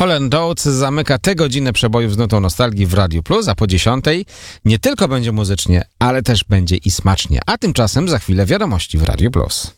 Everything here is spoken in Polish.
Holland Oates zamyka tę godzinę przebojów z nutą nostalgii w Radiu Plus, a po 10:00 nie tylko będzie muzycznie, ale też będzie i smacznie. A tymczasem za chwilę wiadomości w Radiu Plus.